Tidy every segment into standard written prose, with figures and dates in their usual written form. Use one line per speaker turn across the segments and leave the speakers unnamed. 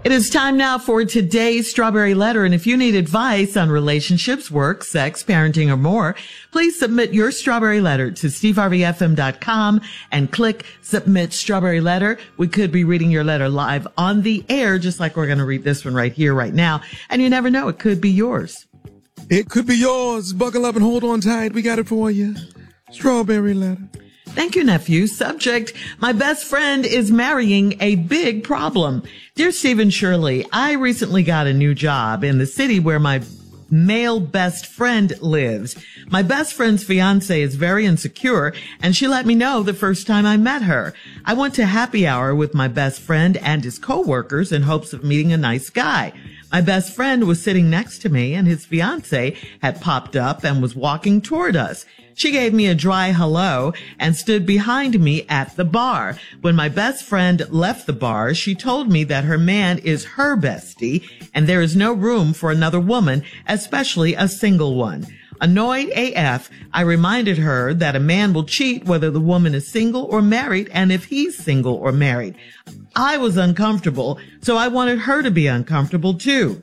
It is time now for today's Strawberry Letter. And if you need advice on relationships, work, sex, parenting, or more, please submit your Strawberry Letter to steveharveyfm.com and click Submit Strawberry Letter. We could be reading your letter live on the air, just like we're going to read this one right here, right now. And you never know, it could be yours.
It could be yours. Buckle up and hold on tight. We got it for you. Strawberry Letter.
Thank you, nephew. Subject, my best friend is marrying a big problem. Dear Stephen Shirley, I recently got a new job in the city where my male best friend lives. My best friend's fiance is very insecure, and she let me know the first time I met her. I went to happy hour with my best friend and his coworkers in hopes of meeting a nice guy. My best friend was sitting next to me, and his fiance had popped up and was walking toward us. She gave me a dry hello and stood behind me at the bar. When my best friend left the bar, she told me that her man is her bestie and there is no room for another woman, especially a single one. Annoyed AF, I reminded her that a man will cheat whether the woman is single or married and if he's single or married. I was uncomfortable, so I wanted her to be uncomfortable too.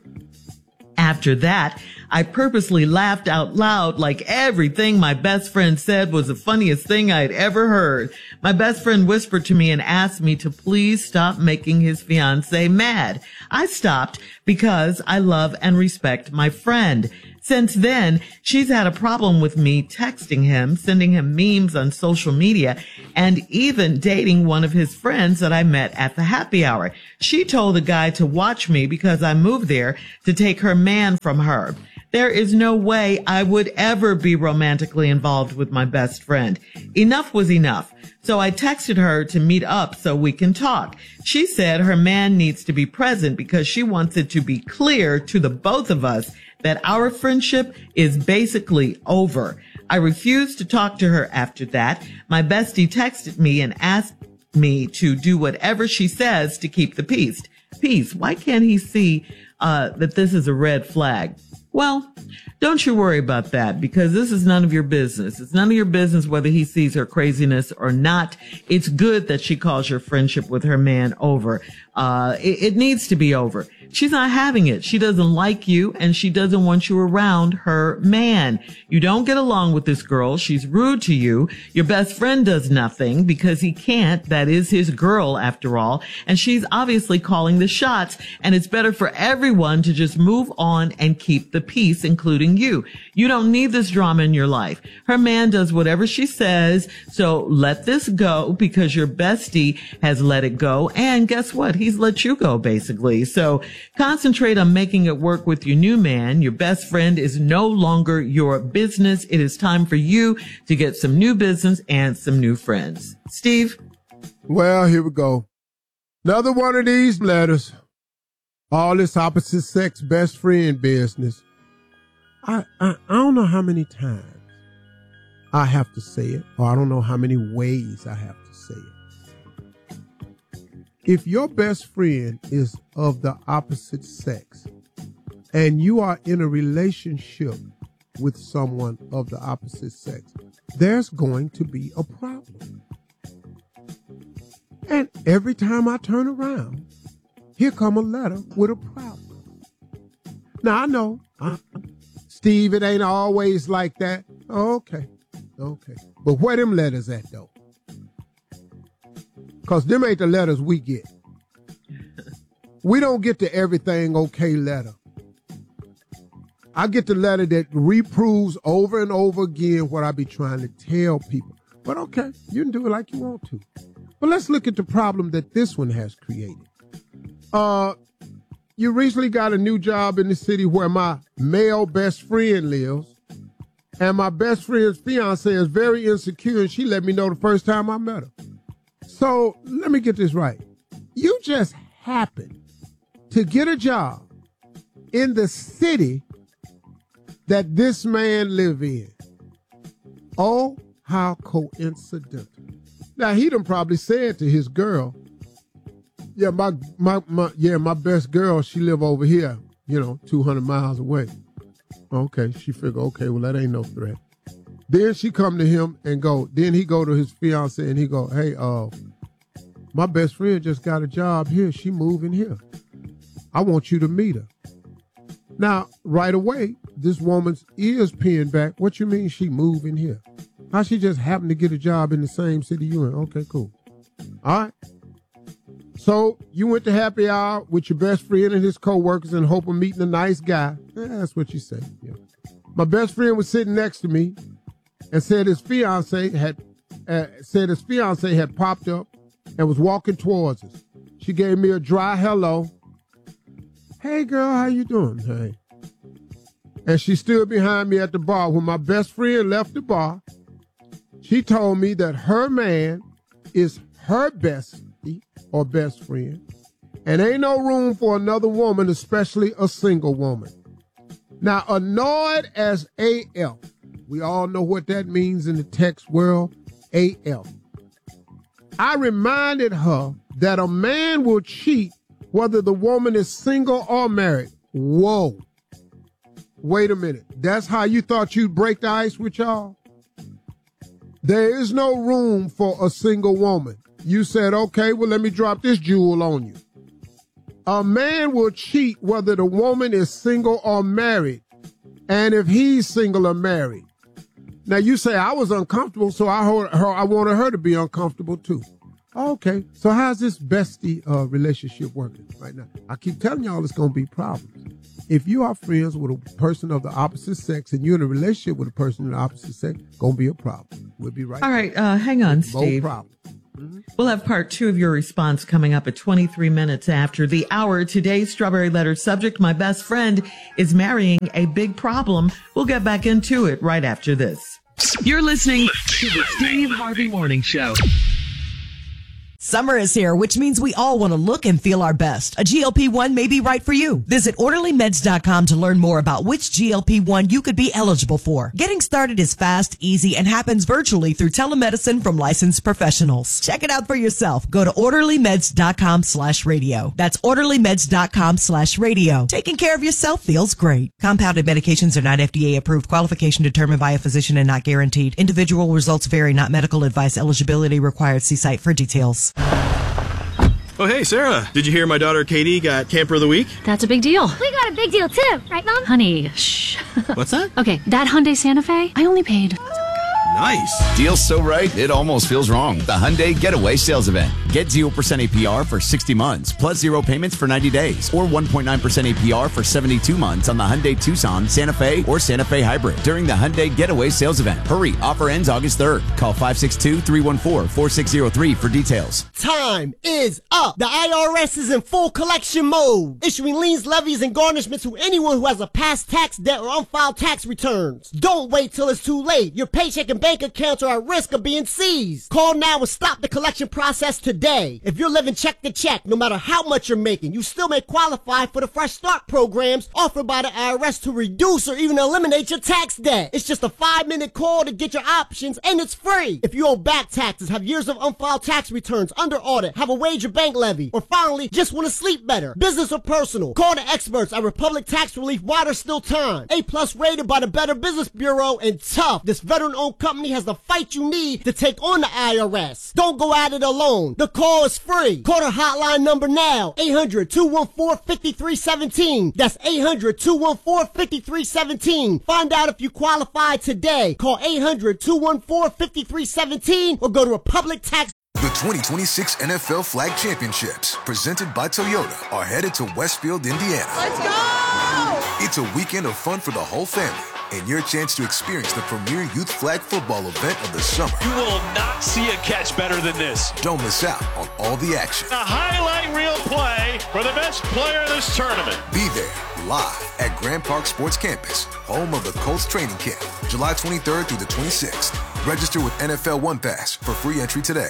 After that, I purposely laughed out loud like everything my best friend said was the funniest thing I had ever heard. My best friend whispered to me and asked me to please stop making his fiancée mad. I stopped because I love and respect my friend. Since then, she's had a problem with me texting him, sending him memes on social media, and even dating one of his friends that I met at the happy hour. She told the guy to watch me because I moved there to take her man from her. There is no way I would ever be romantically involved with my best friend. Enough was enough. So I texted her to meet up so we can talk. She said her man needs to be present because she wants it to be clear to the both of us that our friendship is basically over. I refused to talk to her after that. My bestie texted me and asked me to do whatever she says to keep the peace. Peace. Why can't he see that this is a red flag? Well, don't you worry about that because this is none of your business. It's none of your business whether he sees her craziness or not. It's good that she calls your friendship with her man over. It needs to be over. She's not having it. She doesn't like you and she doesn't want you around her man. You don't get along with this girl. She's rude to you. Your best friend does nothing because he can't. That is his girl after all. And she's obviously calling the shots, and it's better for everyone to just move on and keep the peace, including you. You don't need this drama in your life. Her man does whatever she says. So let this go because your bestie has let it go. And guess what? He's let you go basically. So concentrate on making it work with your new man. Your best friend is no longer your business. It is time for you to get some new business and some new friends. Steve?
Well, here we go. Another one of these letters. All this opposite sex best friend business. I don't know how many times I have to say it, or I don't know how many ways I have to say it. If your best friend is of the opposite sex and you are in a relationship with someone of the opposite sex, there's going to be a problem. And every time I turn around, here come a letter with a problem. Now, I know, Steve, it ain't always like that. Okay. But where them letters at, though? Because them ain't the letters we get. We don't get the everything okay letter. I get the letter that reproves over and over again what I be trying to tell people. But okay, you can do it like you want to. But let's look at the problem that this one has created. You recently got a new job in the city where my male best friend lives, and my best friend's fiance is very insecure, and she let me know the first time I met her. So let me get this right. You just happened to get a job in the city that this man live in. Oh, how coincidental. Now, he done probably said to his girl, yeah, my best girl, she live over here, 200 miles away. Okay, she figure, okay, well, that ain't no threat. Then she come to him and then he go to his fiance and he go, hey, my best friend just got a job here. She moving here. I want you to meet her. Now, right away, this woman's ears pinned back. What you mean she moved in here? How she just happened to get a job in the same city you in? Okay, cool. All right. So you went to happy hour with your best friend and his coworkers in hope of meeting a nice guy. That's what you say. Yeah. My best friend was sitting next to me and said his fiance had popped up and was walking towards us. She gave me a dry hello. Hey, girl, how you doing? Hey. And she stood behind me at the bar. When my best friend left the bar, she told me that her man is her bestie or best friend, and ain't no room for another woman, especially a single woman. Now, annoyed as AF, we all know what that means in the text world, AF. I reminded her that a man will cheat whether the woman is single or married. Whoa. Wait a minute. That's how you thought you'd break the ice with y'all? There is no room for a single woman. You said, okay, well, let me drop this jewel on you. A man will cheat whether the woman is single or married, and if he's single or married. Now, you say, I was uncomfortable, so I wanted her to be uncomfortable, too. Okay, so how's this bestie relationship working right now? I keep telling y'all it's going to be problems. If you are friends with a person of the opposite sex and you're in a relationship with a person of the opposite sex, going to be a problem. We'll be right
All right, hang on, Steve.
No problem. Mm-hmm.
We'll have part 2 of your response coming up at 23 minutes after the hour. Today's Strawberry Letter subject, my best friend is marrying a big problem. We'll get back into it right after this.
You're listening to the Steve Harvey Morning Show.
Summer is here, which means we all want to look and feel our best. A GLP-1 may be right for you. Visit OrderlyMeds.com to learn more about which GLP-1 you could be eligible for. Getting started is fast, easy, and happens virtually through telemedicine from licensed professionals. Check it out for yourself. Go to OrderlyMeds.com/radio. That's OrderlyMeds.com/radio. Taking care of yourself feels great. Compounded medications are not FDA approved. Qualification determined by a physician and not guaranteed. Individual results vary, not medical advice. Eligibility required. See site for details.
Oh, hey, Sarah. Did you hear my daughter Katie got Camper of the Week?
That's a big deal.
We got a big deal, too. Right, Mom?
Honey, shh.
What's that?
Okay, that Hyundai Santa Fe, I only paid...
Nice.
Deal's so right, it almost feels wrong. The Hyundai Getaway Sales Event. Get 0% APR for 60 months, plus 0 payments for 90 days, or 1.9% APR for 72 months on the Hyundai Tucson, Santa Fe, or Santa Fe Hybrid during the Hyundai Getaway Sales Event. Hurry, offer ends August 3rd. Call 562-314-4603 for details.
Time is up. The IRS is in full collection mode, issuing liens, levies, and garnishments to anyone who has a past tax debt or unfiled tax returns. Don't wait till it's too late. Your paycheck and bank accounts are at risk of being seized. Call now and stop the collection process today. If you're living check to check, no matter how much you're making, you still may qualify for the Fresh Start programs offered by the IRS to reduce or even eliminate your tax debt. It's just a 5-minute call to get your options, and it's free. If you owe back taxes, have years of unfiled tax returns, under audit, have a wage or bank levy, or finally just want to sleep better, business or personal, call the experts at Republic Tax Relief while there's still time. A+ rated by the Better Business Bureau, and tough. This veteran-owned company has the fight you need to take on the IRS. Don't go at it alone. The call is free. Call the hotline number now. 800-214-5317. That's 800-214-5317. Find out if you qualify today. Call 800-214-5317 or go to Republic Tax.
The 2026 NFL Flag Championships, presented by Toyota, are headed to Westfield, Indiana.
Let's go!
It's a weekend of fun for the whole family, and your chance to experience the premier youth flag football event of the summer.
You will not see a catch better than this.
Don't miss out on all the action.
A highlight reel play for the best player in this tournament.
Be there live at Grand Park Sports Campus, home of the Colts training camp, July 23rd through the 26th. Register with NFL One Pass for free entry today.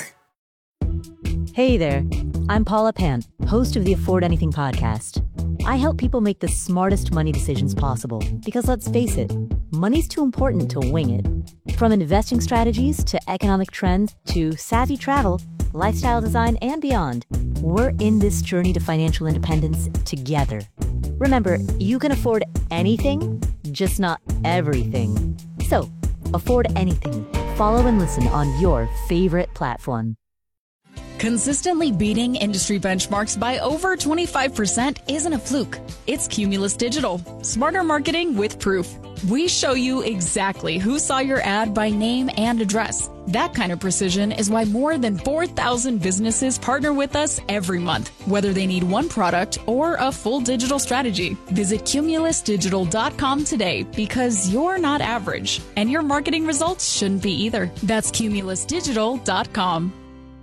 Hey there, I'm Paula Pan, host of the Afford Anything podcast. I help people make the smartest money decisions possible because, let's face it, money's too important to wing it. From investing strategies to economic trends to savvy travel, lifestyle design, and beyond, we're in this journey to financial independence together. Remember, you can afford anything, just not everything. So, afford anything. Follow and listen on your favorite platform.
Consistently beating industry benchmarks by over 25% isn't a fluke. It's Cumulus Digital. Smarter marketing with proof. We show you exactly who saw your ad by name and address. That kind of precision is why more than 4,000 businesses partner with us every month, whether they need one product or a full digital strategy. Visit cumulusdigital.com today because you're not average, and your marketing results shouldn't be either. That's cumulusdigital.com.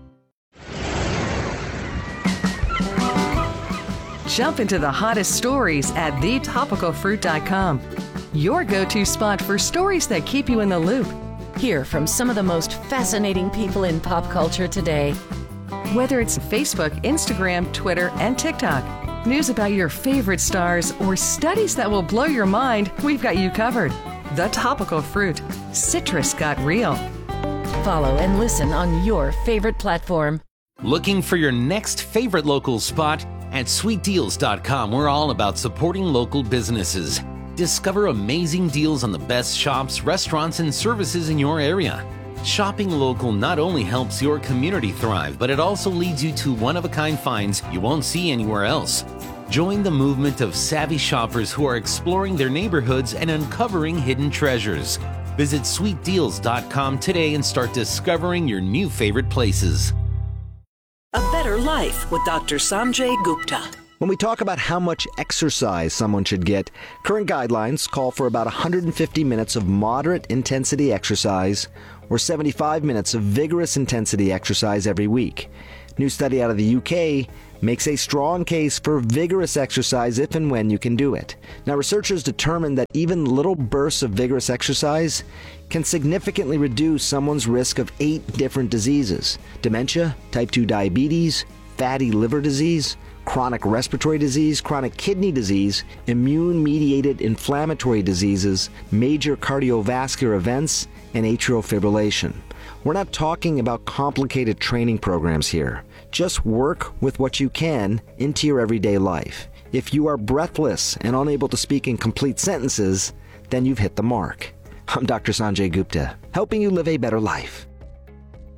Jump into the hottest stories at thetopicalfruit.com. Your go-to spot for stories that keep you in the loop.
Hear from some of the most fascinating people in pop culture today.
Whether it's Facebook, Instagram, Twitter, and TikTok, news about your favorite stars, or studies that will blow your mind, we've got you covered. The Topical Fruit. Citrus got real.
Follow and listen on your favorite platform.
Looking for your next favorite local spot? At sweetdeals.com, we're all about supporting local businesses. Discover amazing deals on the best shops, restaurants, and services in your area. Shopping local not only helps your community thrive, but it also leads you to one-of-a-kind finds you won't see anywhere else. Join the movement of savvy shoppers who are exploring their neighborhoods and uncovering hidden treasures. Visit sweetdeals.com today and start discovering your new favorite places.
A Better Life with Dr. Sanjay Gupta.
When we talk about how much exercise someone should get, current guidelines call for about 150 minutes of moderate intensity exercise or 75 minutes of vigorous intensity exercise every week. New study out of the UK makes a strong case for vigorous exercise if and when you can do it. Now, researchers determined that even little bursts of vigorous exercise can significantly reduce someone's risk of 8 different diseases: dementia, type 2 diabetes, fatty liver disease, chronic respiratory disease, chronic kidney disease, immune-mediated inflammatory diseases, major cardiovascular events, and atrial fibrillation. We're not talking about complicated training programs here. Just work with what you can into your everyday life. If you are breathless and unable to speak in complete sentences, then you've hit the mark. I'm Dr. Sanjay Gupta, helping you live a better life.